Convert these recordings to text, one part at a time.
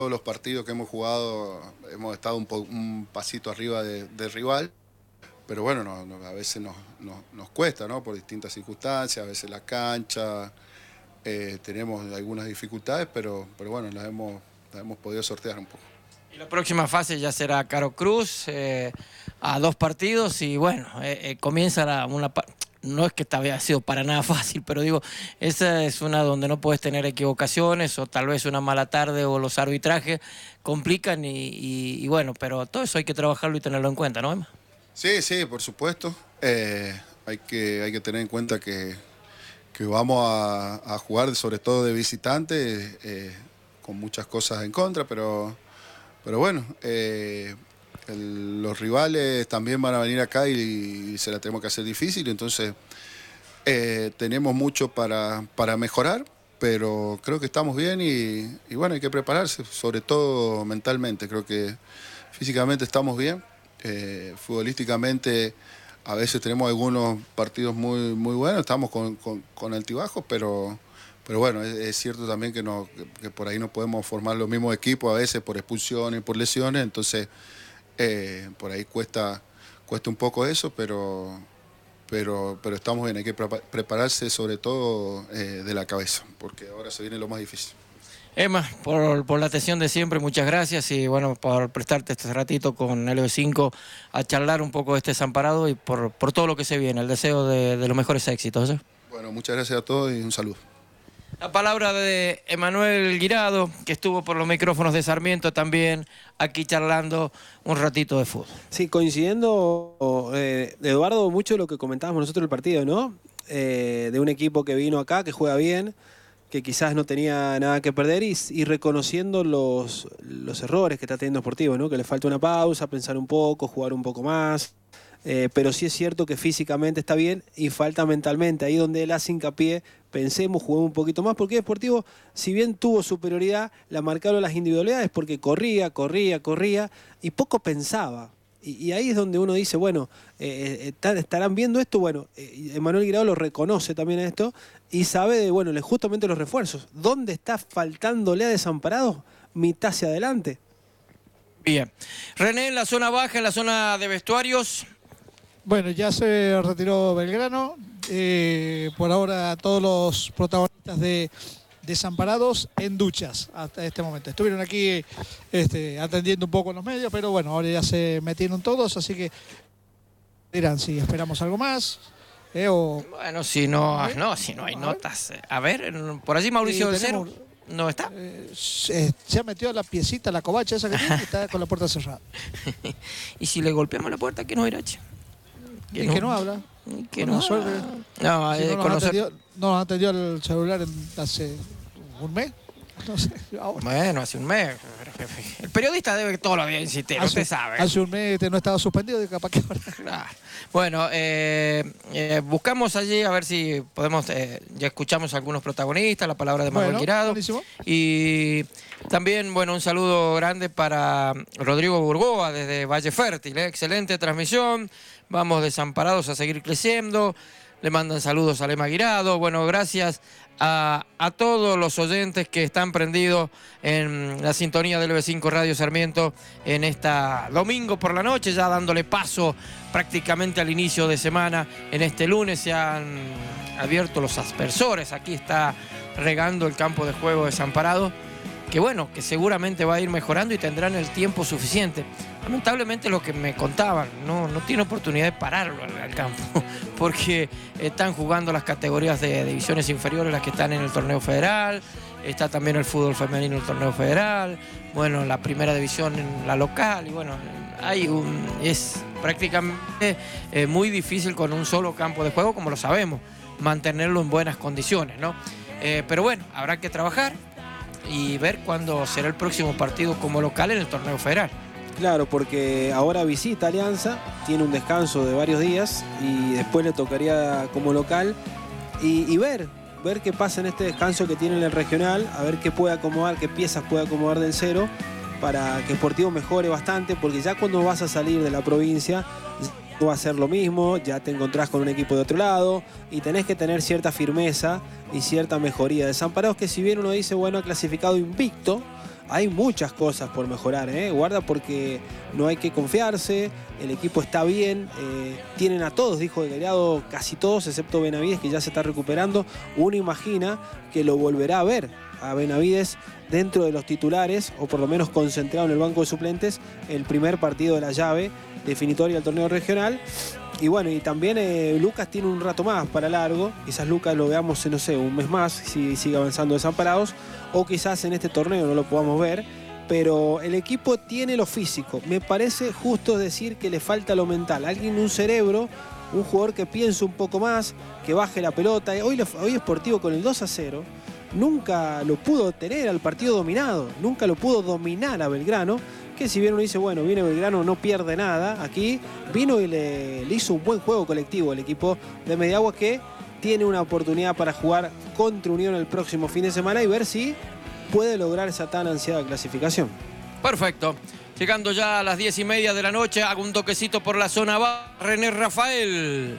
todos los partidos que hemos jugado hemos estado un pasito arriba del rival, pero bueno, a veces nos cuesta, ¿no? Por distintas circunstancias, a veces la cancha, tenemos algunas dificultades, pero bueno, las hemos podido sortear un poco. Y la próxima fase ya será Caro Cruz, a 2 partidos y bueno, comienza no es que había sido para nada fácil, pero digo, esa es una donde no puedes tener equivocaciones o tal vez una mala tarde o los arbitrajes complican y bueno, pero todo eso hay que trabajarlo y tenerlo en cuenta, ¿no, Emma? Sí, por supuesto. Hay que tener en cuenta que vamos a jugar sobre todo de visitante, con muchas cosas en contra, pero bueno, los rivales también van a venir acá y se la tenemos que hacer difícil, entonces tenemos mucho para mejorar, pero creo que estamos bien y bueno, hay que prepararse, sobre todo mentalmente. Creo que físicamente estamos bien, futbolísticamente a veces tenemos algunos partidos muy buenos, estamos con altibajos, pero bueno, es cierto también que por ahí no podemos formar los mismos equipos a veces por expulsiones, por lesiones, entonces por ahí cuesta un poco eso, pero estamos bien, hay que prepararse sobre todo de la cabeza, porque ahora se viene lo más difícil. Emma, por la atención de siempre, muchas gracias y bueno, por prestarte este ratito con LB5 a charlar un poco de este Desamparado y por todo lo que se viene, el deseo de los mejores éxitos, ¿eh? Bueno, muchas gracias a todos y un saludo. La palabra de Emanuel Guirado, que estuvo por los micrófonos de Sarmiento también, aquí charlando un ratito de fútbol. Sí, coincidiendo, Eduardo, mucho de lo que comentábamos nosotros del partido, ¿no? De un equipo que vino acá, que juega bien, que quizás no tenía nada que perder y reconociendo los errores que está teniendo Sportivo, ¿no? Que le falta una pausa, pensar un poco, jugar un poco más. Pero sí es cierto que físicamente está bien y falta mentalmente. Ahí donde él hace hincapié, pensemos, juguemos un poquito más, porque Sportivo, si bien tuvo superioridad, la marcaron las individualidades porque corría y poco pensaba. Y ahí es donde uno dice, bueno, ¿estarán viendo esto? Bueno, Emanuel Guirado lo reconoce también a esto y sabe de, bueno, justamente los refuerzos. ¿Dónde está faltándole a Desamparado? Mitad hacia adelante. Bien. René, en la zona baja, en la zona de vestuarios. Bueno, ya se retiró Belgrano. Por ahora todos los protagonistas de Desamparados en duchas hasta este momento. Estuvieron aquí atendiendo un poco en los medios, pero bueno, ahora ya se metieron todos, así que dirán si esperamos algo más. Bueno, si no hay notas. A ver, por allí Mauricio del Cero. ¿No está? Se metió la piecita, la covacha esa que tiene, y está con la puerta cerrada. ¿Y si le golpeamos la puerta, qué no irá? Que no habla. Que no suerte. No, si no nos atendió el celular hace un mes. No sé, ahora. Bueno, hace un mes. El periodista debe todos los días insistir, usted sabe. Hace un mes no estaba suspendido y capaz que ahora. Claro. Bueno, buscamos allí a ver si podemos, ya escuchamos a algunos protagonistas, la palabra de Manuel Guirado. Buenísimo. Y también, bueno, un saludo grande para Rodrigo Burgoa desde Valle Fértil, excelente transmisión, vamos Desamparados a seguir creciendo. Le mandan saludos a Emma Guirado. Bueno, gracias a todos los oyentes que están prendidos en la sintonía del LB5 Radio Sarmiento en esta domingo por la noche, ya dándole paso prácticamente al inicio de semana. En este lunes se han abierto los aspersores. Aquí está regando el campo de juego Desamparado, que bueno, que seguramente va a ir mejorando y tendrán el tiempo suficiente. Lamentablemente lo que me contaban, no tiene oportunidad de pararlo al campo, porque están jugando las categorías de divisiones inferiores, las que están en el torneo federal, está también el fútbol femenino en el torneo federal, bueno, la primera división en la local, y bueno, es prácticamente muy difícil con un solo campo de juego, como lo sabemos, mantenerlo en buenas condiciones, ¿no? Pero bueno, habrá que trabajar y ver cuándo será el próximo partido como local en el torneo federal. Claro, porque ahora visita Alianza, tiene un descanso de varios días y después le tocaría como local y ver qué pasa en este descanso que tiene en el regional, a ver qué puede acomodar, qué piezas puede acomodar del cero para que Sportivo mejore bastante, porque ya cuando vas a salir de la provincia no va a ser lo mismo, ya te encontrás con un equipo de otro lado y tenés que tener cierta firmeza y cierta mejoría. Desamparados, que si bien uno dice, bueno, ha clasificado invicto hay muchas cosas por mejorar, guarda, porque no hay que confiarse, el equipo está bien, tienen a todos, dijo Delgado, casi todos, excepto Benavides, que ya se está recuperando. Uno imagina que lo volverá a ver a Benavides dentro de los titulares, o por lo menos concentrado en el banco de suplentes, el primer partido de la llave definitoria del torneo regional. Y bueno, y también Lucas tiene un rato más para largo, quizás Lucas lo veamos, no sé, un mes más, si sigue avanzando Desamparados, o quizás en este torneo no lo podamos ver, pero el equipo tiene lo físico. Me parece justo decir que le falta lo mental, alguien, un cerebro, un jugador que piense un poco más, que baje la pelota. Hoy Sportivo con el 2-0 nunca lo pudo tener al partido dominado, nunca lo pudo dominar a Belgrano, que si bien uno dice, bueno, viene Belgrano, no pierde nada, aquí vino y le hizo un buen juego colectivo el equipo de Mediagua, que tiene una oportunidad para jugar contra Unión el próximo fin de semana y ver si puede lograr esa tan ansiada clasificación. Perfecto. Llegando ya a las 10:30 de la noche, hago un toquecito por la zona baja. René Rafael.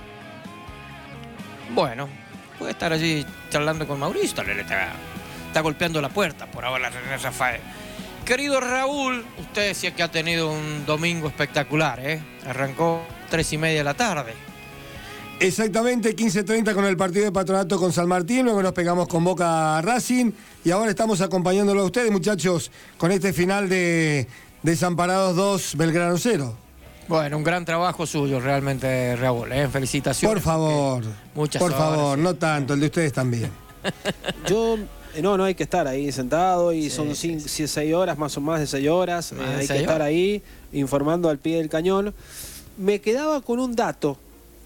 Bueno, puede estar allí charlando con Mauricio. Está golpeando la puerta por ahora René Rafael. Querido Raúl, usted sí que ha tenido un domingo espectacular, ¿eh? Arrancó 3:30 de la tarde. Exactamente, 15:30 con el partido de Patronato con San Martín, luego nos pegamos con Boca Racing y ahora estamos acompañándolo a ustedes, muchachos, con este final de Desamparados 2, Belgrano 0. Bueno, un gran trabajo suyo realmente, Raúl, ¿eh? Felicitaciones. Por favor, muchas por horas, favor, sí. No tanto, el de ustedes también. No hay que estar ahí sentado y son 6 horas, más o más de 6 horas. Hay que estar ahí informando al pie del cañón. Me quedaba con un dato.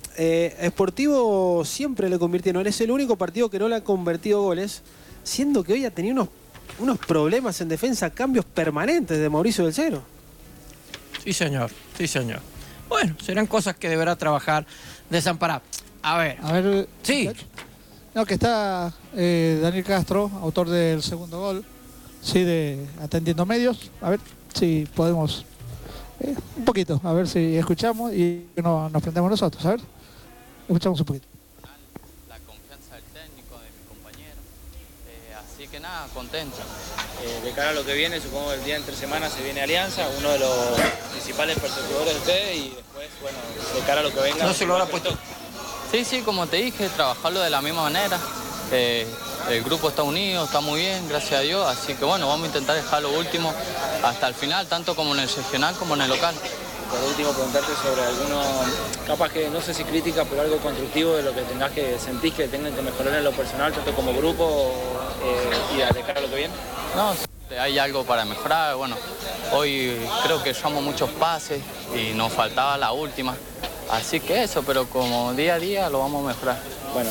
Sportivo siempre le convirtieron. Es el único partido que no le ha convertido goles, siendo que hoy ha tenido unos problemas en defensa, cambios permanentes de Mauricio del Cero. Sí, señor. Sí, señor. Bueno, serán cosas que deberá trabajar Desamparado. A ver. Sí. No, que está Daniel Castro, autor del segundo gol, sí, de Atendiendo Medios. A ver si podemos, un poquito, a ver si escuchamos y nos prendemos nosotros, a ver. Escuchamos un poquito. La confianza del técnico, de mis compañeros, así que nada, contento. De cara a lo que viene, supongo que el día entre semana se viene Alianza, uno de los principales perseguidores de ustedes, y después, bueno, de cara a lo que venga... No se lo habrá puesto. Sí, como te dije, trabajarlo de la misma manera. El grupo está unido, está muy bien, gracias a Dios, así que bueno, vamos a intentar dejar lo último hasta el final, tanto como en el regional como en el local. Por último, preguntarte sobre alguno, capaz que no sé si crítica, pero algo constructivo de lo que tengas que sentís que tengan que mejorar en lo personal, tanto como grupo y de cara a lo que viene. No, hay algo para mejorar. Bueno, hoy creo que llevamos muchos pases y nos faltaba la última. Así que eso, pero como día a día lo vamos a mejorar. Bueno,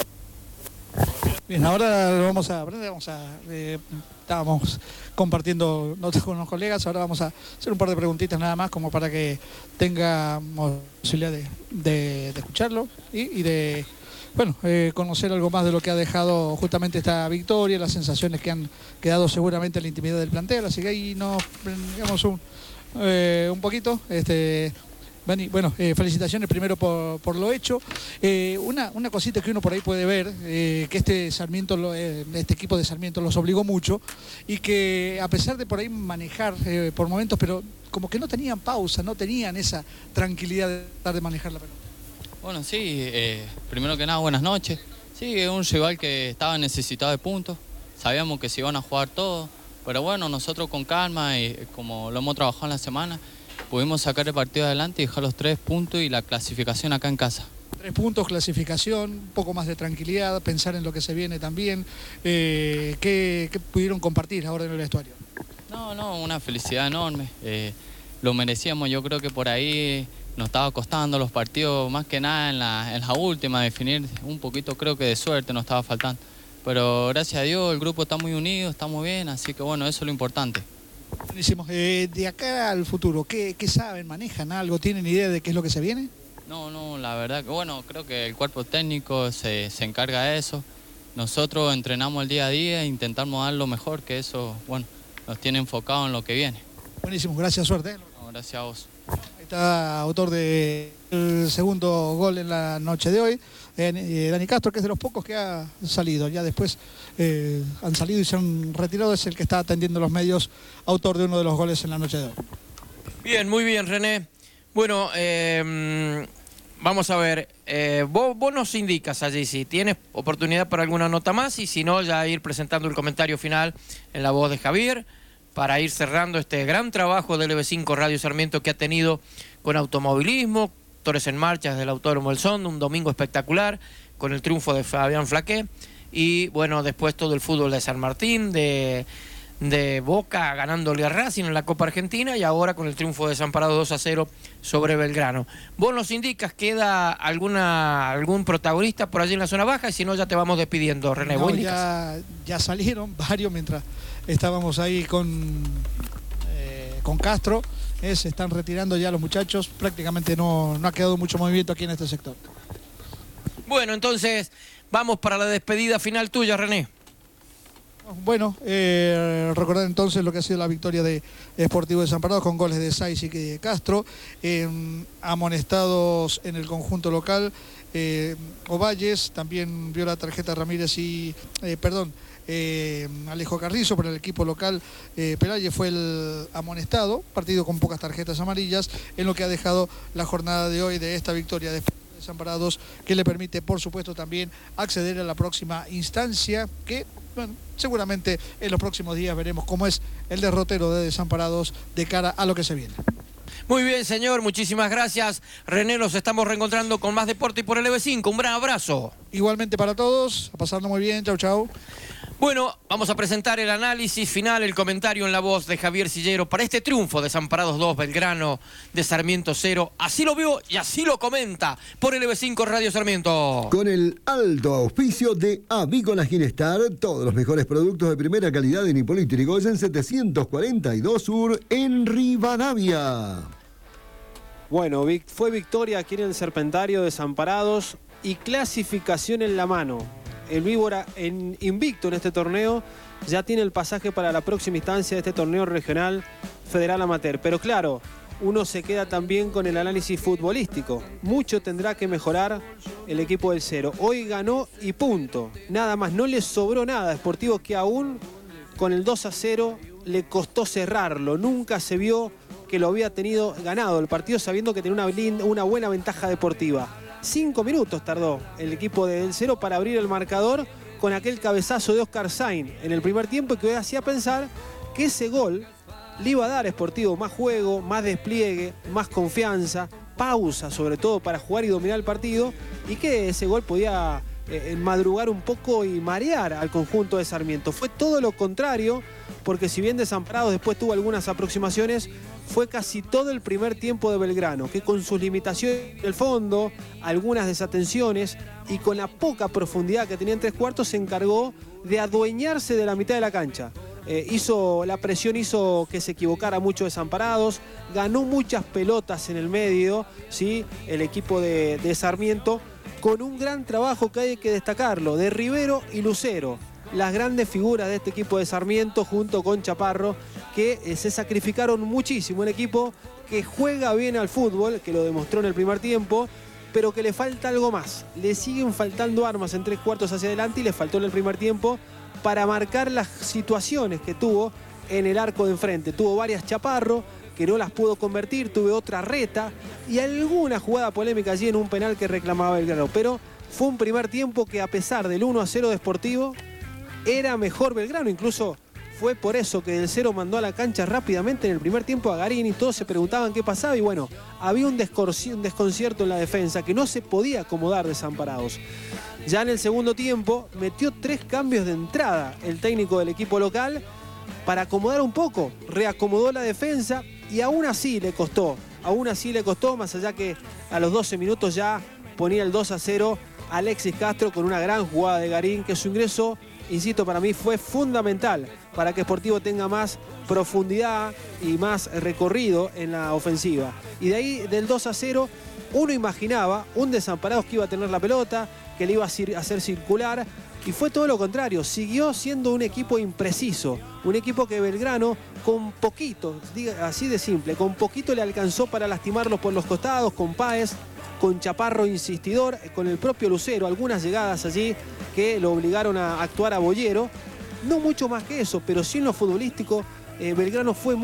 Bien, ahora lo vamos a aprender, estábamos compartiendo notas con unos colegas, ahora vamos a hacer un par de preguntitas nada más como para que tengamos posibilidad de escucharlo y de conocer algo más de lo que ha dejado justamente esta victoria, las sensaciones que han quedado seguramente en la intimidad del plantel, así que ahí nos digamos un poquito. Bueno, felicitaciones primero por lo hecho. Una cosita que uno por ahí puede ver, que este equipo de Sarmiento los obligó mucho y que a pesar de por ahí manejar por momentos, pero como que no tenían pausa, no tenían esa tranquilidad de manejar la pelota. Bueno, sí, primero que nada, buenas noches. Sí, es un rival que estaba necesitado de puntos, sabíamos que se iban a jugar todos, pero bueno, nosotros con calma y como lo hemos trabajado en la semana, pudimos sacar el partido adelante y dejar los 3 puntos y la clasificación acá en casa. 3 puntos, clasificación, un poco más de tranquilidad, pensar en lo que se viene también. ¿Qué pudieron compartir ahora en el vestuario? No, una felicidad enorme. Lo merecíamos, yo creo que por ahí nos estaba costando los partidos, más que nada en la última, definir un poquito, creo que de suerte nos estaba faltando. Pero gracias a Dios el grupo está muy unido, está muy bien, así que bueno, eso es lo importante. Buenísimo. De acá al futuro, ¿qué saben? ¿Manejan algo? ¿Tienen idea de qué es lo que se viene? No, la verdad que bueno, creo que el cuerpo técnico se encarga de eso. Nosotros entrenamos el día a día e intentamos dar lo mejor, que eso, bueno, nos tiene enfocado en lo que viene. Buenísimo, gracias, suerte. No, gracias a vos. Ahí está, autor del segundo gol en la noche de hoy, Dani Castro, que es de los pocos que ha salido. Ya después han salido y se han retirado. Es el que está atendiendo los medios, autor de uno de los goles en la noche de hoy. Bien, muy bien, René. Bueno, vamos a ver. Vos nos indicas allí si tienes oportunidad para alguna nota más y si no, ya ir presentando el comentario final en la voz de Javier para ir cerrando este gran trabajo de LB5 Radio Sarmiento que ha tenido con automovilismo, Motores en Marcha desde el Autódromo El Sondo, un domingo espectacular con el triunfo de Fabián Flaqué y bueno, después todo el fútbol de San Martín, de Boca ganándole a Racing en la Copa Argentina y ahora con el triunfo de Desamparados 2-0 sobre Belgrano. Vos nos indicas, ¿queda algún protagonista por allí en la zona baja? Y si no, ya te vamos despidiendo, René. No, ya salieron varios mientras estábamos ahí con Castro. Se están retirando ya los muchachos. Prácticamente no ha quedado mucho movimiento aquí en este sector. Bueno, entonces vamos para la despedida final tuya, René. Bueno, recordar entonces lo que ha sido la victoria de Sportivo Desamparados con goles de Saiz y de Castro, amonestados en el conjunto local, Ovalles, también vio la tarjeta Ramírez y, Alejo Carrizo. Para el equipo local, Pelaye fue el amonestado, partido con pocas tarjetas amarillas, en lo que ha dejado la jornada de hoy de esta victoria de Desamparados, que le permite, por supuesto, también acceder a la próxima instancia, que, bueno, seguramente en los próximos días veremos cómo es el derrotero de Desamparados de cara a lo que se viene. Muy bien, señor, muchísimas gracias. René, nos estamos reencontrando con más deporte y por LB5. Un gran abrazo. Igualmente para todos, a pasarlo muy bien, chau, chau. Bueno, vamos a presentar el análisis final, el comentario en la voz de Javier Sillero para este triunfo de Desamparados 2, Belgrano de Sarmiento 0. Así lo vio y así lo comenta por LB5 Radio Sarmiento. Con el alto auspicio de Avícola Ginestar, todos los mejores productos de primera calidad en Hipólito Yrigoyen 742 Sur en Rivadavia. Bueno, fue victoria aquí en el Serpentario de Desamparados y clasificación en la mano. El Víbora, invicto en este torneo, ya tiene el pasaje para la próxima instancia de este torneo regional federal amateur. Pero claro, uno se queda también con el análisis futbolístico. Mucho tendrá que mejorar el equipo del Cero. Hoy ganó y punto. Nada más, no le sobró nada a Sportivo, que aún con el 2-0 le costó cerrarlo. Nunca se vio que lo había tenido ganado el partido sabiendo que tenía una buena ventaja deportiva. 5 minutos tardó el equipo del Cero para abrir el marcador con aquel cabezazo de Oscar Sainz en el primer tiempo, que hacía pensar que ese gol le iba a dar a Sportivo más juego, más despliegue, más confianza, pausa sobre todo para jugar y dominar el partido, y que ese gol podía madrugar un poco y marear al conjunto de Sarmiento. Fue todo lo contrario, porque si bien Desamparados después tuvo algunas aproximaciones, fue casi todo el primer tiempo de Belgrano, que con sus limitaciones del fondo, algunas desatenciones y con la poca profundidad que tenía en tres cuartos, se encargó de adueñarse de la mitad de la cancha. La presión hizo que se equivocara mucho Desamparados, ganó muchas pelotas en el medio, ¿sí? El equipo de Sarmiento, con un gran trabajo que hay que destacarlo, de Rivero y Lucero, las grandes figuras de este equipo de Sarmiento, junto con Chaparro, que se sacrificaron muchísimo. Un equipo que juega bien al fútbol, que lo demostró en el primer tiempo, pero que le falta algo más. Le siguen faltando armas en tres cuartos hacia adelante y le faltó en el primer tiempo para marcar las situaciones que tuvo en el arco de enfrente. Tuvo varias Chaparro, que no las pudo convertir, tuvo otra Reta y alguna jugada polémica allí en un penal que reclamaba Belgrano. Pero fue un primer tiempo que, a pesar del 1-0 de Sportivo, era mejor Belgrano. Incluso fue por eso que el Cero mandó a la cancha rápidamente en el primer tiempo a Garín y todos se preguntaban qué pasaba. Y bueno, había un desconcierto en la defensa que no se podía acomodar Desamparados. Ya en el segundo tiempo metió 3 cambios de entrada el técnico del equipo local para acomodar un poco. Reacomodó la defensa y aún así le costó. Más allá que a los 12 minutos ya ponía el 2-0 Alexis Castro con una gran jugada de Garín, que su ingreso, insisto, para mí fue fundamental para que Sportivo tenga más profundidad y más recorrido en la ofensiva. Y de ahí, del 2-0, uno imaginaba un Desamparados que iba a tener la pelota, que le iba a hacer circular, y fue todo lo contrario. Siguió siendo un equipo impreciso, un equipo que Belgrano, con poquito, así de simple, con poquito le alcanzó para lastimarlos por los costados, con Páez, con Chaparro insistidor, con el propio Lucero, algunas llegadas allí que lo obligaron a actuar a Boyero. No mucho más que eso, pero sí en lo futbolístico, Belgrano fue